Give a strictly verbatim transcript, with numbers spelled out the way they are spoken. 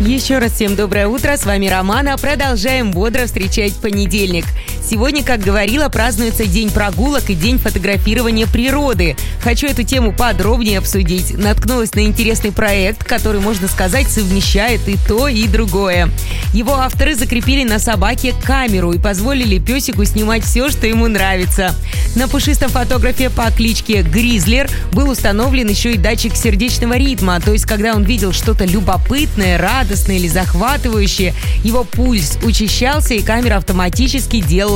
Еще раз всем доброе утро, с вами Романа. Продолжаем бодро встречать понедельник. Сегодня, как говорила, празднуется День прогулок и День фотографирования природы. Хочу эту тему подробнее обсудить. Наткнулась на интересный проект, который, можно сказать, совмещает и то, и другое. Его авторы закрепили на собаке камеру и позволили песику снимать все, что ему нравится. На пушистом фотографе по кличке Гризлер был установлен еще и датчик сердечного ритма, то есть когда он видел что-то любопытное, радостное или захватывающее, его пульс учащался, и камера автоматически делала